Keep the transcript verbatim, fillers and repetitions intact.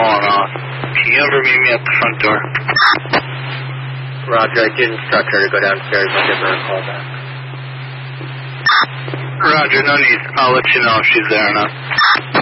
calling off. Can you ever meet me at the front door? Roger, I did instruct her to go downstairs. I'll give her a call back. Roger, no need. I'll let you know if she's there or not.